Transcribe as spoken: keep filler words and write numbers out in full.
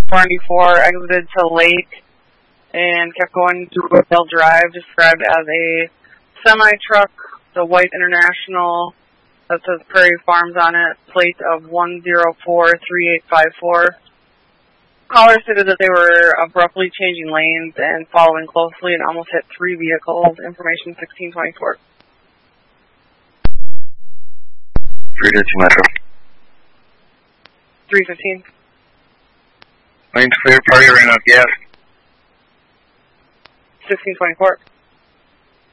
four ninety-four, exited to Lake, and kept going to Woodville Drive, described as a semi-truck, the White International, that says Prairie Farms on it, plate of one zero four three eight five four. Caller stated that they were abruptly changing lanes and following closely and almost hit three vehicles. Information sixteen twenty-four. three two Metro. three fifteen. Lane's clear, party ran out of gas. sixteen twenty-four.